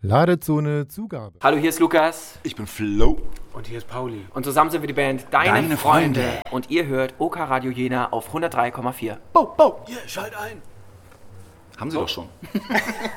Ladezone Zugabe. Hallo, hier ist Lukas. Ich bin Flo. Und hier ist Pauli. Und zusammen sind wir die Band Deine Freunde. Und ihr hört OK Radio Jena auf 103,4. Bo, hier, schalt ein. Haben Sie doch schon.